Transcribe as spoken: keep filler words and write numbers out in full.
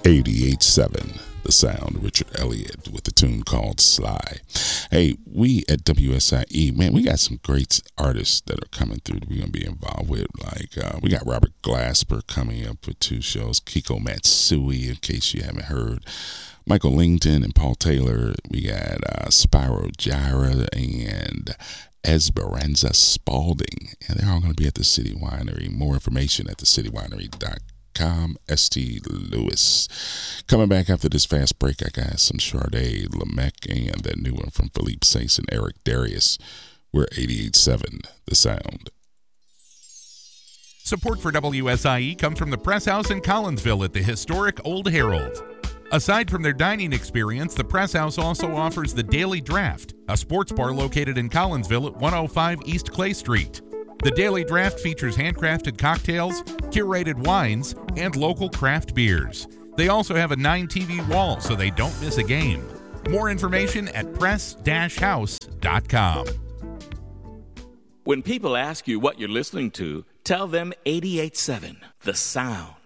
eighty-eight seven The Sound, Richard Elliott with a tune called Sly. Hey, we at W S I E, man, we got some great artists that are coming through that we're going to be involved with. Like, uh, we got Robert Glasper coming up with two shows, Kiko Matsui, in case you haven't heard, Michael Langton and Paul Taylor. We got uh, Spyro Gyra and Esperanza Spalding, and they're all going to be at the City Winery. More information at the city winery dot com. S T Lewis. Coming back after this fast break, I got some Sade Lamec and that new one from Philippe Saints and Eric Darius. We're eighty-eight seven The Sound. Support for W S I E comes from the Press House in Collinsville at the historic Old Herald. Aside from their dining experience, the Press House also offers the Daily Draft, a sports bar located in Collinsville at one oh five East Clay Street. The Daily Draft features handcrafted cocktails, curated wines, and local craft beers. They also have a nine T V wall so they don't miss a game. More information at press dash house dot com. When people ask you what you're listening to, tell them eighty-eight seven The Sound.